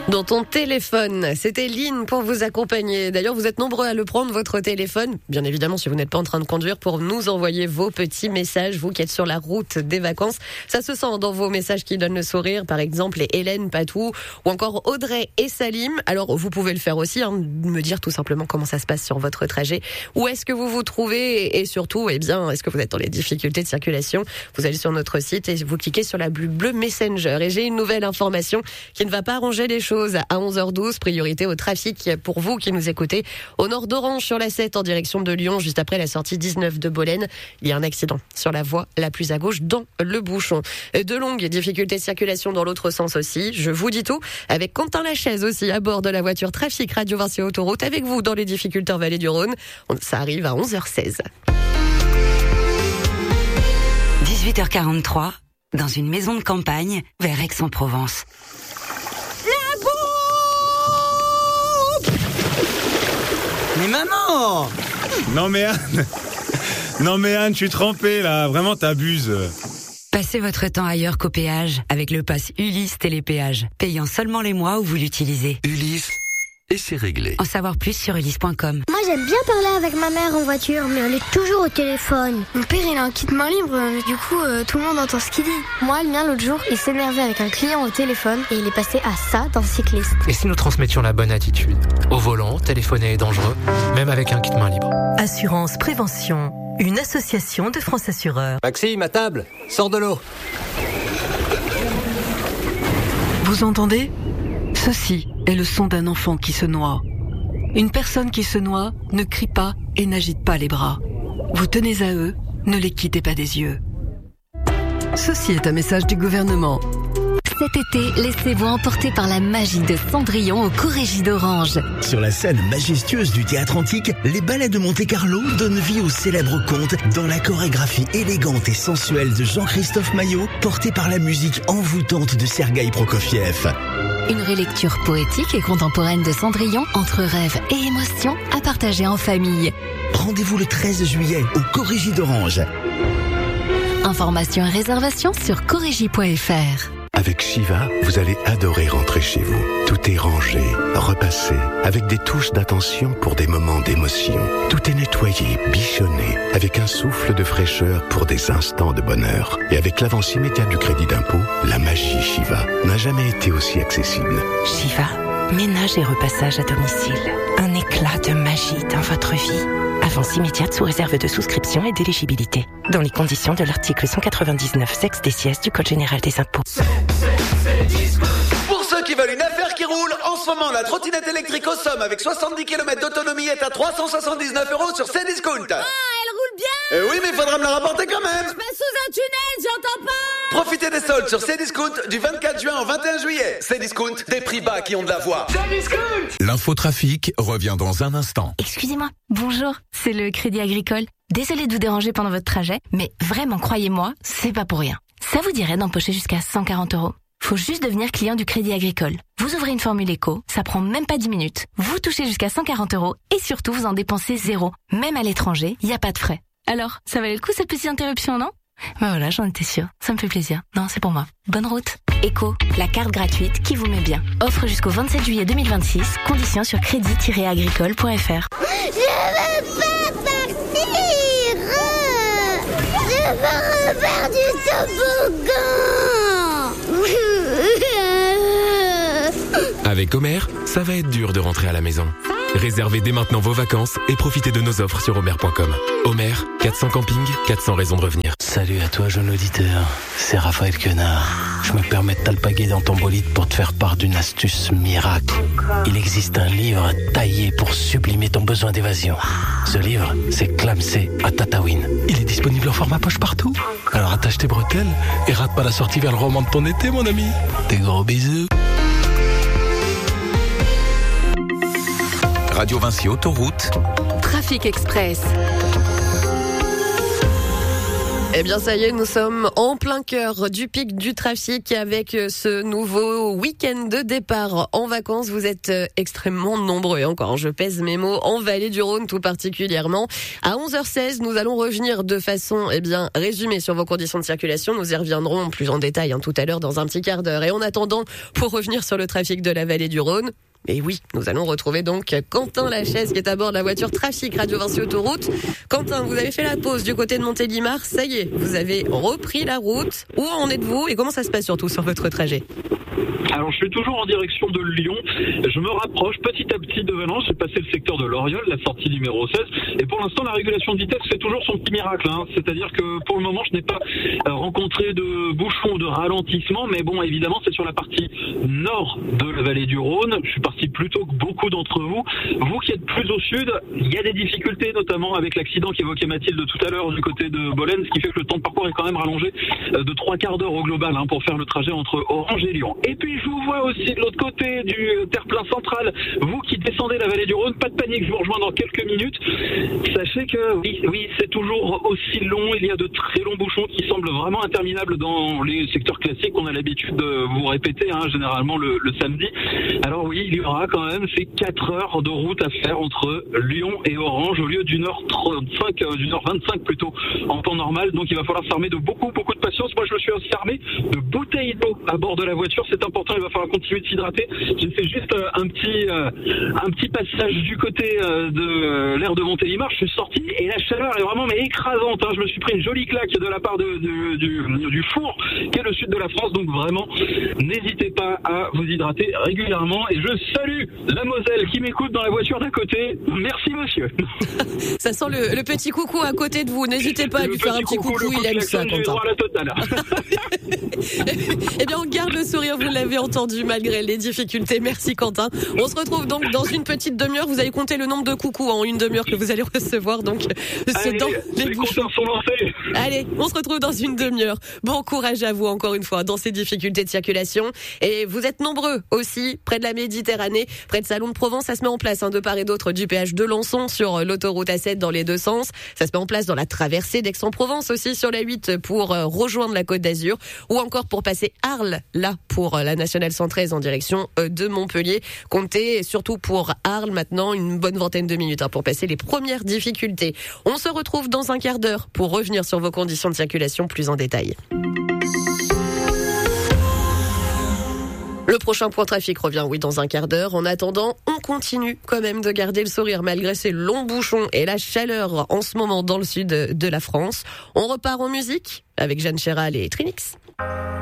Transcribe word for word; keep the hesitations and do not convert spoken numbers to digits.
Dans ton téléphone, c'était Lynn pour vous accompagner. D'ailleurs, vous êtes nombreux à le prendre, votre téléphone. Bien évidemment, si vous n'êtes pas en train de conduire, pour nous envoyer vos petits messages, vous qui êtes sur la route des vacances. Ça se sent dans vos messages qui donnent le sourire. Par exemple, les Hélène, Patou ou encore Audrey et Salim. Alors, vous pouvez le faire aussi, hein, me dire tout simplement comment ça se passe sur votre trajet. Où est-ce que vous vous trouvez et surtout, eh bien, est-ce que vous êtes dans les difficultés de circulation? Vous allez sur notre site et vous cliquez sur la bulle bleue Messenger. Et j'ai une nouvelle information qui ne va pas arranger les choses. À onze heures douze, priorité au trafic pour vous qui nous écoutez. Au nord d'Orange, sur la sept, en direction de Lyon, juste après la sortie dix-neuf de Bolène. Il y a un accident sur la voie la plus à gauche dans le bouchon. De longues difficultés de circulation dans l'autre sens aussi. Je vous dis tout. Avec Quentin Lachaise aussi à bord de la voiture Trafic Radio Vinci Autoroute. Avec vous dans les difficultés en Vallée du Rhône. Ça arrive à onze heures seize. dix-huit heures quarante-trois, dans une maison de campagne, vers Aix-en-Provence. Mais maman! Non mais Anne, non mais Anne, je suis trempé là, vraiment t'abuses. Passez votre temps ailleurs qu'au péage avec le pass Ulysse Télépéage, payant seulement les mois où vous l'utilisez. Ulysse, et c'est réglé. En savoir plus sur ulysse point com. Moi j'aime bien parler avec ma mère en voiture, mais elle est toujours au téléphone. Mon père il a un kit main libre, mais du coup euh, tout le monde entend ce qu'il dit. Moi le mien l'autre jour, il s'énervait avec un client au téléphone et il est passé à ça dans Cycliste. Et si nous transmettions la bonne attitude? Au volant, téléphoner est dangereux, même avec un kit main libre. Assurance Prévention, une association de France Assureurs. Maxime, à table, sors de l'eau. Vous entendez? Ceci est le son d'un enfant qui se noie. Une personne qui se noie ne crie pas et n'agite pas les bras. Vous tenez à eux, ne les quittez pas des yeux. Ceci est un message du gouvernement. Cet été, laissez-vous emporter par la magie de Cendrillon au Corégie d'Orange. Sur la scène majestueuse du théâtre antique, les ballets de Monte-Carlo donnent vie au célèbre conte dans la chorégraphie élégante et sensuelle de Jean-Christophe Maillot, portée par la musique envoûtante de Sergueï Prokofiev. Une relecture poétique et contemporaine de Cendrillon, entre rêve et émotion, à partager en famille. Rendez-vous le treize juillet au Corégie d'Orange. Informations et réservations sur corégie point f r. Avec Shiva, vous allez adorer rentrer chez vous. Tout est rangé, repassé, avec des touches d'attention pour des moments d'émotion. Tout est nettoyé, bichonné, avec un souffle de fraîcheur pour des instants de bonheur. Et avec l'avance immédiate du crédit d'impôt, la magie Shiva n'a jamais été aussi accessible. Shiva, ménage et repassage à domicile. Un éclat de magie dans votre vie. Avance immédiate sous réserve de souscription et d'éligibilité. Dans les conditions de l'article cent quatre-vingt-dix-neuf sexe des sièges du Code général des impôts. C'est, c'est, c'est Pour ceux qui veulent une affaire qui roule, en ce moment, la trottinette électrique au Somme avec soixante-dix kilomètres d'autonomie est à trois cent soixante-dix-neuf euros sur Cdiscount. Ah, elle roule bien. Eh oui, mais il faudra me la rapporter quand même. Je passe sous un tunnel, j'entends pas. Profitez des soldes sur Cdiscount du vingt-quatre juin au vingt et un juillet. Cdiscount, des prix bas qui ont de la voix. Cdiscount. L'infotrafic revient dans un instant. Excusez-moi, bonjour, c'est le Crédit Agricole. Désolée de vous déranger pendant votre trajet, mais vraiment, croyez-moi, c'est pas pour rien. Ça vous dirait d'empocher jusqu'à cent quarante euros? Faut juste devenir client du Crédit Agricole. Vous ouvrez une formule éco, ça prend même pas dix minutes. Vous touchez jusqu'à cent quarante euros et surtout vous en dépensez zéro. Même à l'étranger, il n'y a pas de frais. Alors, ça valait le coup cette petite interruption, non? Ben voilà, j'en étais sûre. Ça me fait plaisir. Non, c'est pour moi. Bonne route. Eco, la carte gratuite qui vous met bien. Offre jusqu'au vingt-sept juillet deux mille vingt-six. Conditions sur crédit tiret agricole point f r. Je veux pas partir. Je veux refaire du toboggan. Avec Homer, ça va être dur de rentrer à la maison. Réservez dès maintenant vos vacances et profitez de nos offres sur homer point com. Homer, quatre cents campings, quatre cents raisons de revenir. Salut à toi, jeune auditeur. C'est Raphaël Quenard. Je me permets de t'alpaguer dans ton bolide pour te faire part d'une astuce miracle. Il existe un livre taillé pour sublimer ton besoin d'évasion. Ce livre, c'est Clamsé à Tataouine. Il est disponible en format poche partout. Alors attache tes bretelles et rate pas la sortie vers le roman de ton été, mon ami. Des gros bisous. Radio Vinci Autoroute. Trafic Express. Eh bien, ça y est, nous sommes en plein cœur du pic du trafic avec ce nouveau week-end de départ en vacances. Vous êtes extrêmement nombreux, encore, je pèse mes mots, en Vallée du Rhône tout particulièrement. À onze heures seize, nous allons revenir de façon, eh bien, résumée sur vos conditions de circulation. Nous y reviendrons plus en détail hein, tout à l'heure dans un petit quart d'heure. Et en attendant, pour revenir sur le trafic de la Vallée du Rhône, et oui, nous allons retrouver donc Quentin Lachaise qui est à bord de la voiture Trafic Radio Vinci Autoroute. Quentin, vous avez fait la pause du côté de Montélimar, ça y est, vous avez repris la route. Où en êtes-vous et comment ça se passe surtout sur votre trajet ? Alors je suis toujours en direction de Lyon, je me rapproche petit à petit de Valence, j'ai passé le secteur de l'Oriol, la sortie numéro seize, et pour l'instant la régulation de vitesse fait toujours son petit miracle, hein. C'est-à-dire que pour le moment je n'ai pas rencontré de bouchons, de ralentissement, mais bon évidemment c'est sur la partie nord de la vallée du Rhône, je suis parti plus tôt que beaucoup d'entre vous, vous qui êtes plus au sud, il y a des difficultés notamment avec l'accident qu'évoquait Mathilde tout à l'heure du côté de Bolène, ce qui fait que le temps de parcours est quand même rallongé de trois quarts d'heure au global hein, pour faire le trajet entre Orange et Lyon. Et puis je vous vois aussi de l'autre côté du terre-plein central, vous qui descendez la vallée du Rhône, pas de panique, je vous rejoins dans quelques minutes. Sachez que oui, oui, c'est toujours aussi long, il y a de très longs bouchons qui semblent vraiment interminables dans les secteurs classiques qu'on a l'habitude de vous répéter, hein, généralement le, le samedi. Alors oui, il y aura quand même ces quatre heures de route à faire entre Lyon et Orange au lieu d'une heure trente-cinq, euh, d'une heure vingt-cinq plutôt en temps normal, donc il va falloir s'armer de beaucoup, beaucoup de patience. Moi je me suis aussi armé de bouteilles d'eau à bord de la voiture, c'est important, il va falloir continuer de s'hydrater. J'ai fait juste euh, un petit euh, un petit passage du côté euh, de euh, l'aire de Montélimar, je suis sorti et la chaleur est vraiment mais écrasante, hein. Je me suis pris une jolie claque de la part de, de, du, du four qui est le sud de la France, donc vraiment n'hésitez pas à vous hydrater régulièrement et je salue la Moselle qui m'écoute dans la voiture d'à côté, merci monsieur. Ça sent le, le petit coucou à côté de vous, n'hésitez pas à lui faire un petit coucou, coucou il aime ça Quentin. Eh bien on garde le sourire, vous l'avez entendu malgré les difficultés, merci Quentin. On se retrouve donc dans une petite demi-heure, vous allez compter le nombre de coucous en une demi-heure que vous allez recevoir, donc c'est dans les bouchons. Allez, on se retrouve dans une demi-heure. Bon courage à vous encore une fois dans ces difficultés de circulation, et vous êtes nombreux aussi près de la Méditerranée, près de Salon de Provence, ça se met en place hein, de part et d'autre du péage de Lançon sur l'autoroute A sept dans les deux sens, ça se met en place dans la traversée d'Aix-en-Provence aussi sur la huit pour euh, rejoindre la Côte d'Azur, ou encore pour passer Arles là pour euh, la nationale cent treize en direction euh, de Montpellier. Comptez surtout pour Arles maintenant une bonne vingtaine de minutes hein, pour passer les premières difficultés. On se retrouve dans un quart d'heure pour revenir sur vos conditions de circulation plus en détail. Le prochain point trafic revient, oui, dans un quart d'heure. En attendant, on continue quand même de garder le sourire malgré ces longs bouchons et la chaleur en ce moment dans le sud de la France. On repart en musique avec Jeanne Chéral et Trinix.